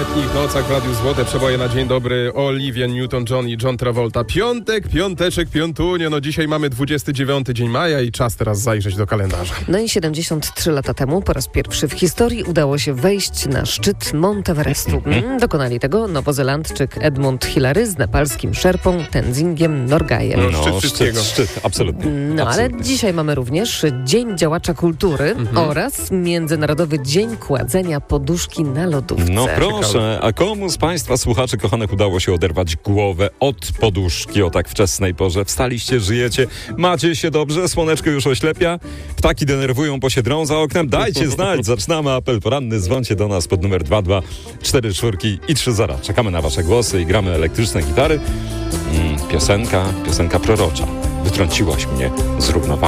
letnich nocach w Radiu Złote przeboje na dzień dobry. Olivia Newton-John i John Travolta. Piąteczek, piątunio. No dzisiaj mamy 29 dzień maja i czas teraz zajrzeć do kalendarza. No i 73 lata temu po raz pierwszy w historii udało się wejść na szczyt Monteverestu. Dokonali tego Nowozelandczyk Edmund Hillary z nepalskim szerpą Tenzingiem Norgajem. Szczyt, absolutnie. No ale dzisiaj mamy również Dzień Działacza Kultury oraz Międzynarodowy Dzień Kładzenia Poduszki na lodówce. No proszę, a komu z Państwa słuchaczy kochanych udało się oderwać głowę od poduszki o tak wczesnej porze? Wstaliście, żyjecie, macie się dobrze, słoneczko już oślepia, ptaki denerwują, bo się drą za oknem? Dajcie znać, zaczynamy apel poranny, dzwońcie do nas pod numer 2244 i 30. Czekamy na Wasze głosy i gramy elektryczne gitary. Piosenka prorocza. Wytrąciłaś mnie z równowagi.